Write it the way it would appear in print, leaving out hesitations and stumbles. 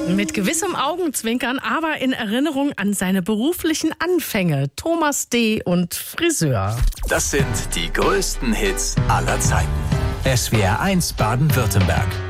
Mit gewissem Augenzwinkern, aber in Erinnerung an seine beruflichen Anfänge. Thomas D. und Friseur. Das sind die größten Hits aller Zeiten. SWR 1 Baden-Württemberg.